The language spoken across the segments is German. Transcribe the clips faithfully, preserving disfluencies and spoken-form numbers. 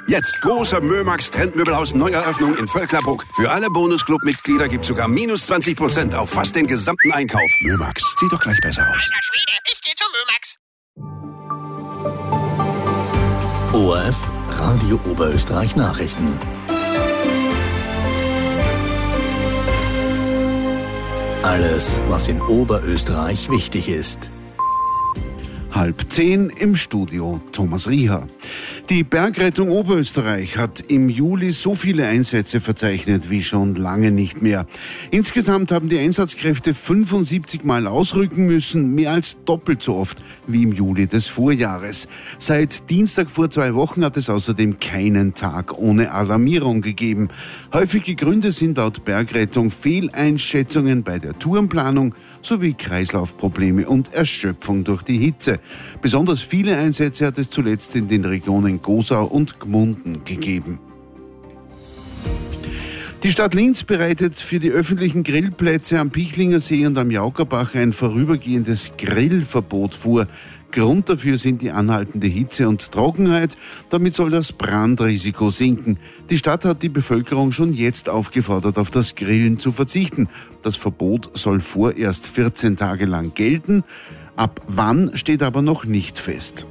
Jetzt große Mömax Trendmöbelhaus Neueröffnung in Völklerbruck. Für alle Bonusclub-Mitglieder gibt's sogar minus zwanzig Prozent auf fast den gesamten Einkauf. Mömax, sieht doch gleich besser aus. Alter Schwede, ich geh zu Mömax. O R F Radio Oberösterreich Nachrichten. Alles, was in Oberösterreich wichtig ist. Halb zehn im Studio Thomas Rieher. Die Bergrettung Oberösterreich hat im Juli so viele Einsätze verzeichnet wie schon lange nicht mehr. Insgesamt haben die Einsatzkräfte fünfundsiebzig Mal ausrücken müssen, mehr als doppelt so oft wie im Juli des Vorjahres. Seit Dienstag vor zwei Wochen hat es außerdem keinen Tag ohne Alarmierung gegeben. Häufige Gründe sind laut Bergrettung Fehleinschätzungen bei der Tourenplanung sowie Kreislaufprobleme und Erschöpfung durch die Hitze. Besonders viele Einsätze hat es zuletzt in den Regionen Gosau und Gmunden gegeben. Die Stadt Linz bereitet für die öffentlichen Grillplätze am Pichlinger See und am Jaukerbach ein vorübergehendes Grillverbot vor. Grund dafür sind die anhaltende Hitze und Trockenheit. Damit soll das Brandrisiko sinken. Die Stadt hat die Bevölkerung schon jetzt aufgefordert, auf das Grillen zu verzichten. Das Verbot soll vorerst vierzehn Tage lang gelten. Ab wann steht aber noch nicht fest.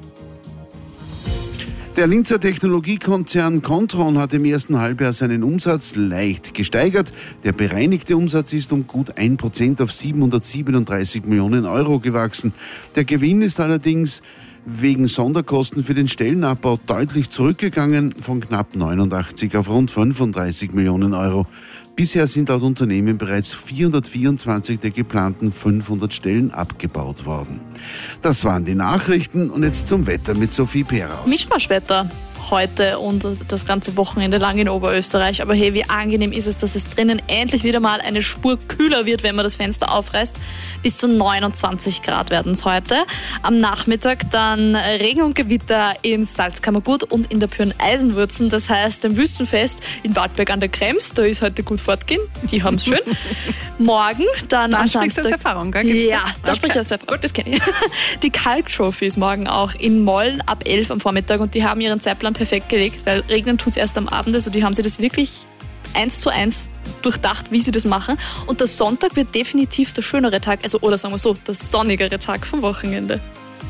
Der Linzer Technologiekonzern Kontron hat im ersten Halbjahr seinen Umsatz leicht gesteigert. Der bereinigte Umsatz ist um gut ein Prozent auf siebenhundertsiebenunddreißig Millionen Euro gewachsen. Der Gewinn ist allerdings wegen Sonderkosten für den Stellenabbau deutlich zurückgegangen, von knapp neunundachtzig auf rund fünfunddreißig Millionen Euro. Bisher sind laut Unternehmen bereits vierhundertvierundzwanzig der geplanten fünfhundert Stellen abgebaut worden. Das waren die Nachrichten und jetzt zum Wetter mit Sophie Peraus. Mischmaschwetter heute und das ganze Wochenende lang in Oberösterreich. Aber hey, wie angenehm ist es, dass es drinnen endlich wieder mal eine Spur kühler wird, wenn man das Fenster aufreißt. Bis zu neunundzwanzig Grad werden es heute. Am Nachmittag dann Regen und Gewitter im Salzkammergut und in der Pyren-Eisenwurzen. Das heißt, im Wüstenfest in Waldberg an der Krems, da ist heute gut fortgehen. Die haben es schön. Morgen dann da am sprichst Samstag. du aus Erfahrung, gell? Gibt's ja, da okay. spricht ich aus Erfahrung. Gut, das kenne ich. Die Kalk-Trophy ist morgen auch in Molln ab elf am Vormittag und die haben ihren Zeitplan perfekt gelegt, weil regnen tut es erst am Abend, also die haben sie das wirklich eins zu eins durchdacht, wie sie das machen. Und der Sonntag wird definitiv der schönere Tag, also oder sagen wir so, der sonnigere Tag vom Wochenende.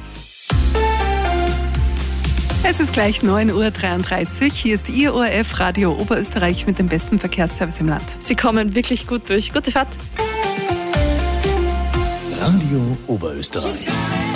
Es ist gleich neun Uhr dreiunddreißig. Hier ist Ihr O R F Radio Oberösterreich mit dem besten Verkehrsservice im Land. Sie kommen wirklich gut durch. Gute Fahrt. Radio Oberösterreich.